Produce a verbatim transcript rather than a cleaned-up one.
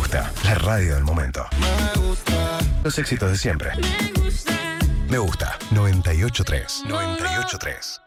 gusta, la radio del momento. Me gusta. Los éxitos de siempre. Me gusta. Me gusta. noventa y ocho punto tres. noventa y ocho punto tres.